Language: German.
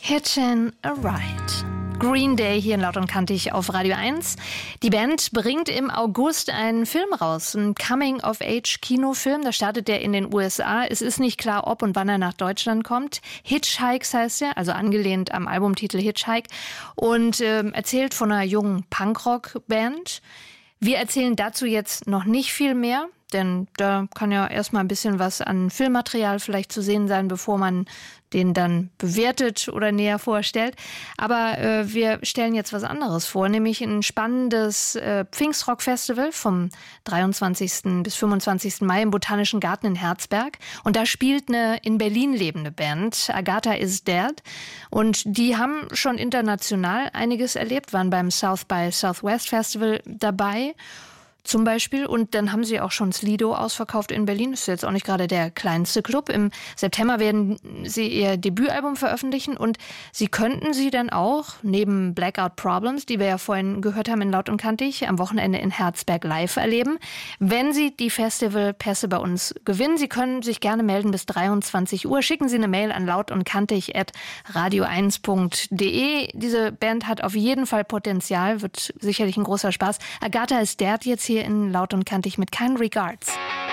Hitchin' a Ride. Green Day hier in Laut und Kantig auf Radio 1. Die Band bringt im August einen Film raus, einen Coming-of-Age-Kinofilm. Da startet der in den USA. Es ist nicht klar, ob und wann er nach Deutschland kommt. Hitchhikes heißt er, also angelehnt am Albumtitel Hitchhike. Und erzählt von einer jungen Punkrock-Band. Wir erzählen dazu jetzt noch nicht viel mehr, denn da kann ja erstmal ein bisschen was an Filmmaterial vielleicht zu sehen sein, bevor man den dann bewertet oder näher vorstellt. Aber wir stellen jetzt was anderes vor, nämlich ein spannendes Pfingstrock-Festival vom 23. bis 25. Mai im Botanischen Garten in Herzberg. Und da spielt eine in Berlin lebende Band, Agatha is Dead. Und die haben schon international einiges erlebt, waren beim South by Southwest Festival dabei zum Beispiel. Und dann haben sie auch schon Slido ausverkauft in Berlin. Das ist jetzt auch nicht gerade der kleinste Club. Im September werden sie ihr Debütalbum veröffentlichen und sie könnten sie dann auch neben Blackout Problems, die wir ja vorhin gehört haben in Laut und Kantig, am Wochenende in Herzberg live erleben, wenn sie die Festivalpässe bei uns gewinnen. Sie können sich gerne melden bis 23 Uhr. Schicken Sie eine Mail an lautundkantig@radio1.de. Diese Band hat auf jeden Fall Potenzial, wird sicherlich ein großer Spaß. Agatha is Dead jetzt hier in Laut und Kantig mit Kind Regards.